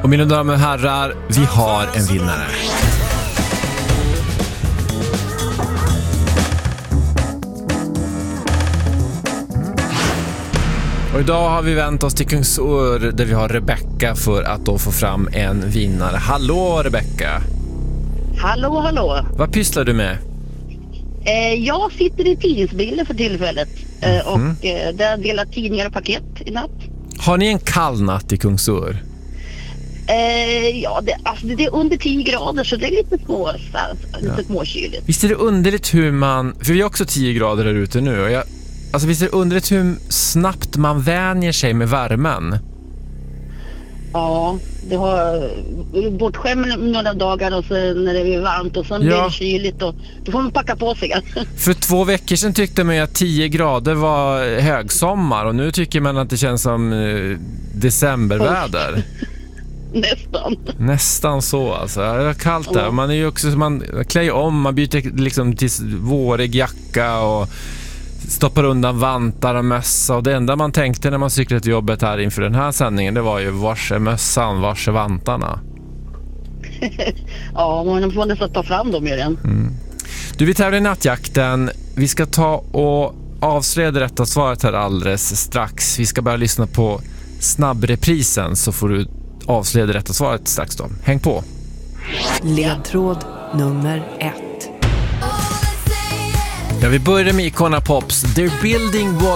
Och mina damer och herrar, vi har en vinnare. Och idag har vi vänt oss till Kungsör där vi har Rebecka för att då få fram en vinnare. Hallå Rebecka! Hallå, hallå. Vad pysslar du med? Jag sitter i tidningsbilen för tillfället och där delar tidningar och paket i natt. Har ni en kall natt i Kungsör? Ja, det är under 10 grader så det är lite småkyligt. Visst är det underligt hur man... För vi har också 10 grader där ute nu. Och visst är det underligt hur snabbt man vänjer sig med värmen? Ja, det har bortskämd några dagar och sen när det är varmt och sen blir det kyligt och då får man packa på sig. För 2 veckor sedan tyckte man att 10 grader var högsommar och nu tycker man att det känns som decemberväder. Nästan så alltså. Det är kallt där. Man är ju också, man klär om, man byter liksom till vårig jacka och stoppar undan vantar och mössa, och det enda man tänkte när man cyklade till jobbet här inför den här sändningen, det var ju vars är mössan, vars är vantarna. Ja, man får nästan ta fram dem igen. Du, vi tävlar i nattjakten. Vi ska ta och avslöja det rätta svaret här alldeles strax. Vi ska bara lyssna på snabbreprisen så får du avslöja det rätta svaret strax då. Häng på. Ledtråd nummer 1. Ja, vi börjar med Icona Pops. They're building what